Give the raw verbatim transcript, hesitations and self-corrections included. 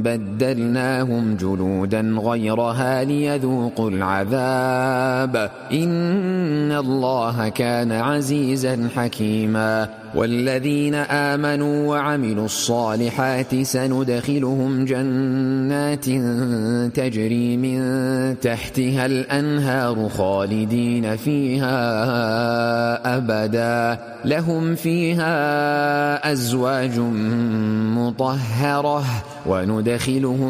بدلناهم جلودا غيرها ليذوقوا العذاب إن الله كان عزيزا حكيما والذين آمنوا وعملوا الصالحات سندخلهم جنات تجري من تحتها الأنهار خالدين فيها أبدا لهم فيها أزواج مطهرة وندخلهم